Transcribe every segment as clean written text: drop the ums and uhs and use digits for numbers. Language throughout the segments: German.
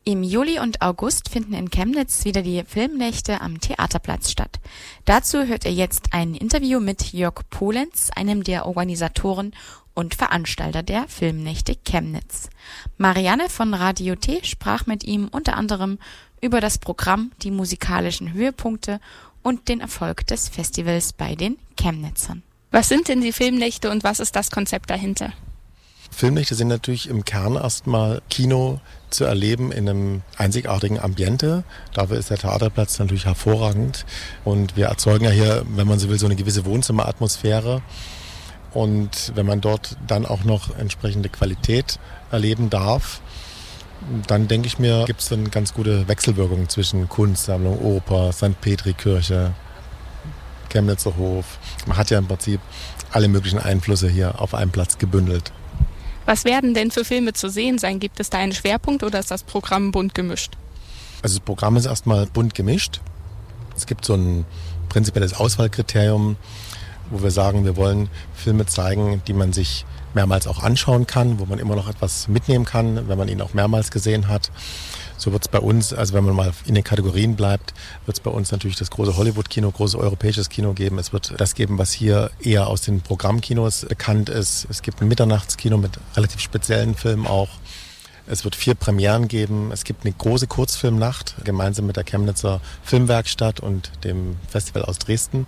Im Juli und August finden in Chemnitz wieder die Filmnächte am Theaterplatz statt. Dazu hört ihr jetzt ein Interview mit Jörg Polenz, einem der Organisatoren und Veranstalter der Filmnächte Chemnitz. Marianne von Radio T sprach mit ihm unter anderem über das Programm, die musikalischen Höhepunkte und den Erfolg des Festivals bei den Chemnitzern. Was sind denn die Filmnächte und was ist das Konzept dahinter? Filmnächte sind natürlich im Kern erstmal Kino zu erleben in einem einzigartigen Ambiente. Dafür ist der Theaterplatz natürlich hervorragend. Und wir erzeugen ja hier, wenn man so will, so eine gewisse Wohnzimmeratmosphäre. Und wenn man dort dann auch noch entsprechende Qualität erleben darf, dann denke ich mir, gibt es eine ganz gute Wechselwirkung zwischen Kunstsammlung, Oper, St. Petri-Kirche, Chemnitzer Hof. Man hat ja im Prinzip alle möglichen Einflüsse hier auf einem Platz gebündelt. Was werden denn für Filme zu sehen sein? Gibt es da einen Schwerpunkt oder ist das Programm bunt gemischt? Also das Programm ist erstmal bunt gemischt. Es gibt so ein prinzipielles Auswahlkriterium, wo wir sagen, wir wollen Filme zeigen, die man sich mehrmals auch anschauen kann, wo man immer noch etwas mitnehmen kann, wenn man ihn auch mehrmals gesehen hat. So wird es bei uns, also wenn man mal in den Kategorien bleibt, wird es bei uns natürlich das große Hollywood-Kino, großes europäisches Kino geben. Es wird das geben, was hier eher aus den Programmkinos bekannt ist. Es gibt ein Mitternachtskino mit relativ speziellen Filmen auch. Es wird 4 Premieren geben. Es gibt eine große Kurzfilmnacht, gemeinsam mit der Chemnitzer Filmwerkstatt und dem Festival aus Dresden.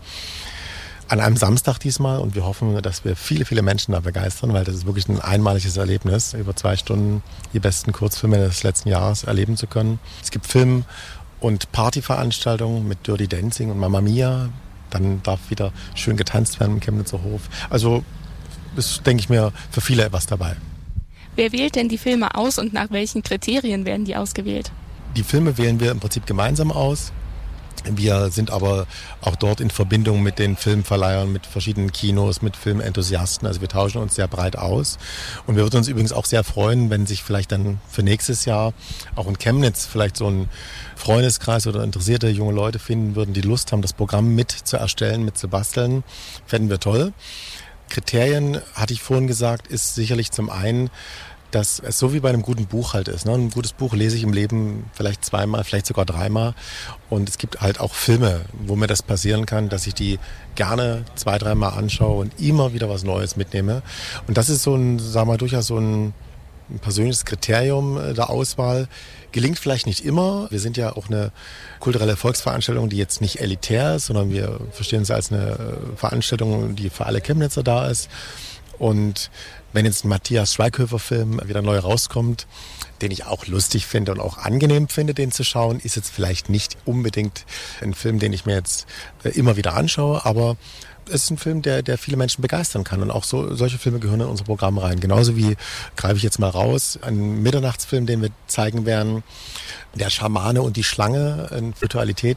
An einem Samstag diesmal, und wir hoffen, dass wir viele, viele Menschen da begeistern, weil das ist wirklich ein einmaliges Erlebnis, über 2 Stunden die besten Kurzfilme des letzten Jahres erleben zu können. Es gibt Film- und Partyveranstaltungen mit Dirty Dancing und Mamma Mia. Dann darf wieder schön getanzt werden im Chemnitzer Hof. Also ist, denke ich mir, für viele etwas dabei. Wer wählt denn die Filme aus und nach welchen Kriterien werden die ausgewählt? Die Filme wählen wir im Prinzip gemeinsam aus. Wir sind aber auch dort in Verbindung mit den Filmverleihern, mit verschiedenen Kinos, mit Filmenthusiasten. Also wir tauschen uns sehr breit aus. Und wir würden uns übrigens auch sehr freuen, wenn sich vielleicht dann für nächstes Jahr auch in Chemnitz vielleicht so ein Freundeskreis oder interessierte junge Leute finden würden, die Lust haben, das Programm mit zu erstellen, mit zu basteln. Fänden wir toll. Kriterien, hatte ich vorhin gesagt, ist sicherlich zum einen, dass es so wie bei einem guten Buch halt ist. Ne? Ein gutes Buch lese ich im Leben vielleicht 2-mal, vielleicht sogar 3-mal. Und es gibt halt auch Filme, wo mir das passieren kann, dass ich die gerne 2-3-mal anschaue und immer wieder was Neues mitnehme. Und das ist so ein, sagen wir mal, durchaus so ein persönliches Kriterium der Auswahl. Gelingt vielleicht nicht immer. Wir sind ja auch eine kulturelle Volksveranstaltung, die jetzt nicht elitär ist, sondern wir verstehen es als eine Veranstaltung, die für alle Chemnitzer da ist. Und wenn jetzt ein Matthias Schweighöfer-Film wieder neu rauskommt, den ich auch lustig finde und auch angenehm finde, den zu schauen, ist jetzt vielleicht nicht unbedingt ein Film, den ich mir jetzt immer wieder anschaue, aber es ist ein Film, der viele Menschen begeistern kann. Und auch solche Filme gehören in unser Programm rein. Genauso wie, greife ich jetzt mal raus, ein Mitternachtsfilm, den wir zeigen werden, Der Schamane und die Schlange, in Virtualität